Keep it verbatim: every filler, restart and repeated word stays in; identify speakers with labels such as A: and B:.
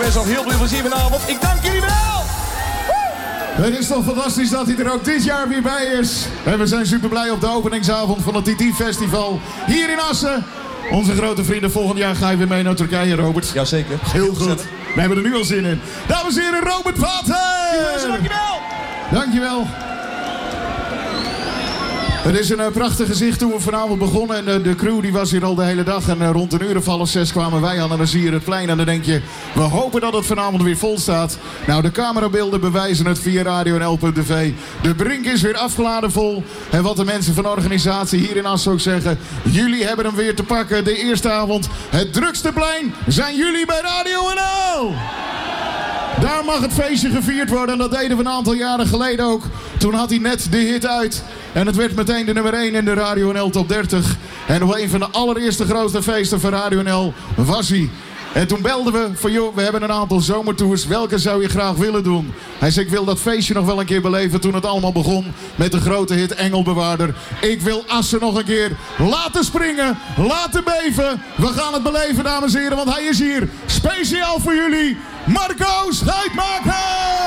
A: wens nog heel veel plezier vanavond. Ik dank jullie wel!
B: Het is toch fantastisch dat hij er ook dit jaar weer bij is. En we zijn super blij op de openingsavond van het T T Festival hier in Assen. Onze grote vrienden, volgend jaar ga je weer mee naar Turkije, Robert.
A: Jazeker.
B: Heel goed. We hebben er nu al zin in. Dames en heren, Robert Vaten!
A: Dankjewel!
B: Dankjewel. Het is een uh, prachtig gezicht toen we vanavond begonnen. En uh, de crew die was hier al de hele dag. En uh, rond een uur of half zes kwamen wij aan. En dan zie je het plein. En dan denk je, we hopen dat het vanavond weer vol staat. Nou, de camerabeelden bewijzen het via radio en l punt t v. De brink is weer afgeladen vol. En wat de mensen van de organisatie hier in Assen ook zeggen. Jullie hebben hem weer te pakken. De eerste avond, het drukste plein, zijn jullie bij Radio N L. Daar mag het feestje gevierd worden. En dat deden we een aantal jaren geleden ook. Toen had hij net de hit uit. En het werd meteen de nummer één in de Radio N L Top dertig. En op een van de allereerste grootste feesten van Radio N L was hij. En toen belden we van, joh, we hebben een aantal zomertours. Welke zou je graag willen doen? Hij zei, ik wil dat feestje nog wel een keer beleven toen het allemaal begon met de grote hit Engelbewaarder. Ik wil Assen nog een keer laten springen, laten beven. We gaan het beleven, dames en heren, want hij is hier speciaal voor jullie. Marco Schuitmaker!